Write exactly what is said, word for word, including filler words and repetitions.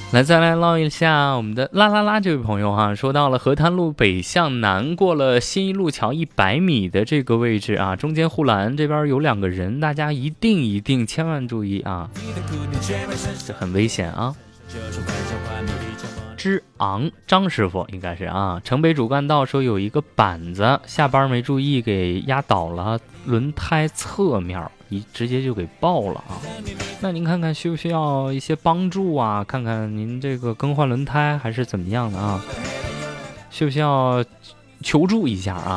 来，再来唠一下我们的啦啦啦这位朋友哈、啊，说到了河滩路北向南，过了新一路桥一百米的这个位置啊，中间护栏这边有两个人，大家一定一定千万注意啊，这很危险啊。之昂张师傅应该是啊，城北主干道说有一个板子下班没注意给压倒了轮胎侧面，一直接就给爆了啊。那您看看需不需要一些帮助啊？看看您这个更换轮胎还是怎么样的啊？需不需要求助一下啊？